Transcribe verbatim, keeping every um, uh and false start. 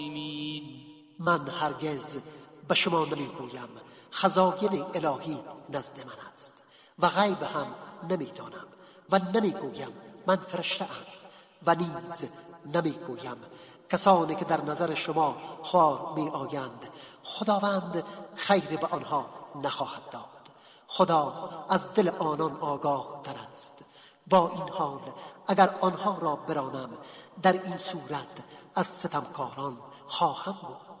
من هرگز به شما نمیگویم خزاین الهی نزد من است و غیب هم نمیدانم و نمیگویم من فرشته ام و نیز نمیگویم کسانی که در نظر شما خوار می آیند خداوند خیر به آنها نخواهد داد. خدا از دل آنان آگاه تر است. با این حال اگر آنها را برانم در این صورت از ستمکاران خواهم بود.